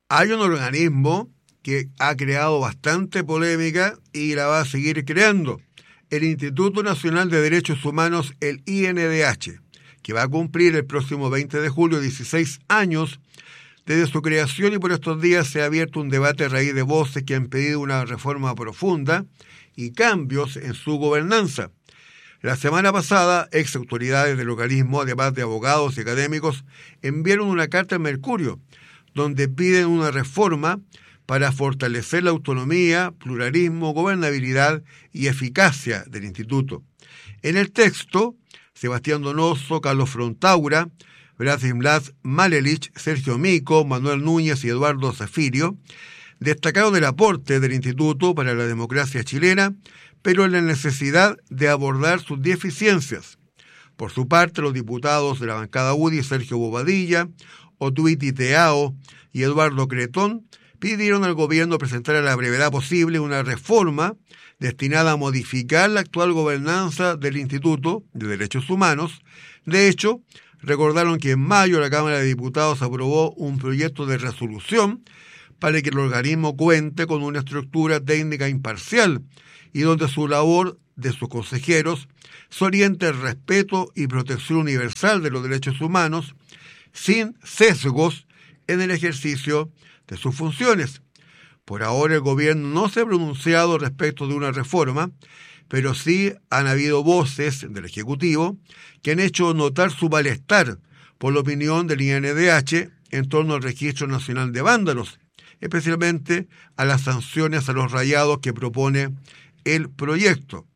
Hay un organismo que ha creado bastante polémica y la va a seguir creando, el Instituto Nacional de Derechos Humanos, el INDH, que va a cumplir el próximo 20 de julio 16 años desde su creación, y por estos días se ha abierto un debate a raíz de voces que han pedido una reforma profunda y cambios en su gobernanza. La semana pasada, ex autoridades del organismo, además de abogados y académicos, enviaron una carta al Mercurio, donde piden una reforma para fortalecer la autonomía, pluralismo, gobernabilidad y eficacia del instituto. En el texto, Sebastián Donoso, Carlos Frontaura, Branislav Malelich, Sergio Mico, Manuel Núñez y Eduardo Zafirio destacaron el aporte del instituto para la democracia chilena, pero en la necesidad de abordar sus deficiencias. Por su parte, los diputados de la bancada UDI, Sergio Bobadilla, Otuiti Teao y Eduardo Cretón, pidieron al gobierno presentar a la brevedad posible una reforma destinada a modificar la actual gobernanza del Instituto de Derechos Humanos. De hecho, recordaron que en mayo la Cámara de Diputados aprobó un proyecto de resolución para que el organismo cuente con una estructura técnica imparcial y donde su labor de sus consejeros se oriente al respeto y protección universal de los derechos humanos sin sesgos en el ejercicio de sus funciones. Por ahora el gobierno no se ha pronunciado respecto de una reforma, pero sí han habido voces del Ejecutivo que han hecho notar su malestar por la opinión del INDH en torno al Registro Nacional de Vándalos, especialmente a las sanciones a los rayados que propone el proyecto.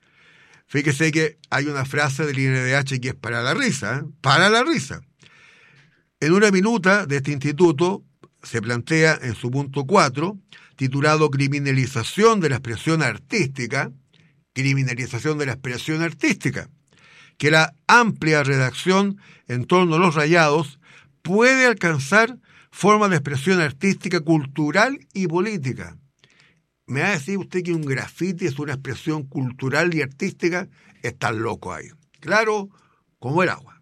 Fíjese que hay una frase del INDH que es para la risa, para la risa. En una minuta de este instituto se plantea en su punto 4, titulado Criminalización de la expresión artística, que la amplia redacción en torno a los rayados puede alcanzar formas de expresión artística, cultural y política. ¿Me va a decir usted que un grafiti es una expresión cultural y artística? Está loco ahí. Claro, como el agua.